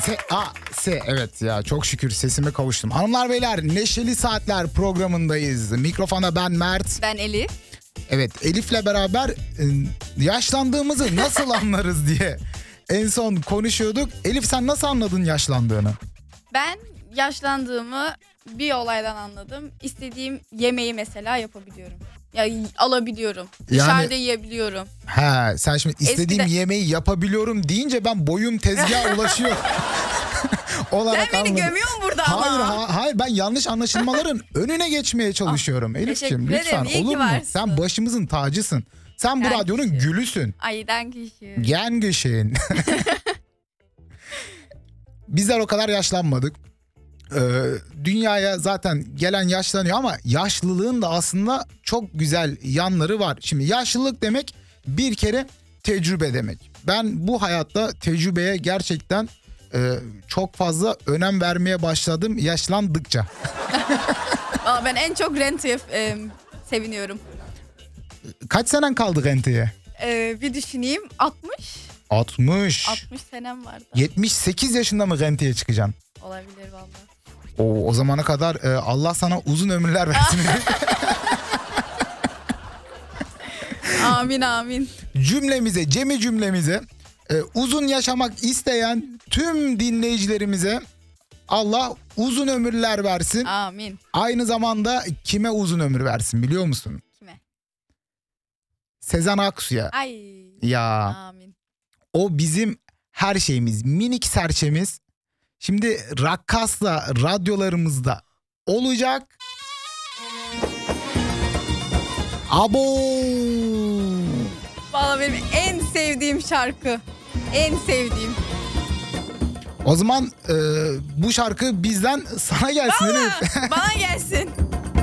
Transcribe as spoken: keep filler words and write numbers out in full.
Se, a, se, evet ya, çok şükür sesime kavuştum. Hanımlar beyler, Neşeli Saatler programındayız. Mikrofona ben Mert. Ben Elif. Evet, Elif'le beraber e, yaşlandığımızı nasıl anlarız diye en son konuşuyorduk. Elif, sen nasıl anladın yaşlandığını? Ben yaşlandığımı bir olaydan anladım. İstediğim yemeği mesela yapabiliyorum. Ya alabiliyorum. Dışarıda Yani, yiyebiliyorum. He, sen şimdi istediğim Eskiden... yemeği yapabiliyorum deyince ben boyum tezgaha ulaşıyor. Sen beni anladım. gömüyorsun burada hayır, ama. Ha, hayır ben yanlış anlaşılmaların önüne geçmeye çalışıyorum. Elif'ciğim lütfen, ederim, olur mu? varsın. Sen başımızın tacısın. Sen bu Dankeschön. radyonun gülüsün. Ay dankeschön. Gern geschehen. Bizler o kadar yaşlanmadık. Ee, dünyaya zaten gelen yaşlanıyor ama yaşlılığın da aslında çok güzel yanları var. Şimdi yaşlılık demek bir kere tecrübe demek. Ben bu hayatta tecrübeye gerçekten e, çok fazla önem vermeye başladım yaşlandıkça. Aa, ben en çok renteye e, seviniyorum. Kaç senen kaldı renteye? Ee, bir düşüneyim. altmış. altmış. altmış senem vardı. yetmiş sekiz yaşında mı renteye çıkacaksın? Olabilir vallahi. O, o zamana kadar e, Allah sana uzun ömürler versin. Amin amin. Cümlemize, cemi cümlemize e, uzun yaşamak isteyen tüm dinleyicilerimize Allah uzun ömürler versin. Amin. Aynı zamanda kime uzun ömür versin biliyor musun? Kime? Sezen Aksu'ya. Ay. Ya Amin. o bizim her şeyimiz, minik serçemiz. Şimdi Rakkas'la radyolarımızda olacak. Abo! Vallahi benim en sevdiğim şarkı. En sevdiğim. O zaman e, bu şarkı bizden sana gelsin Elif. Bana gelsin.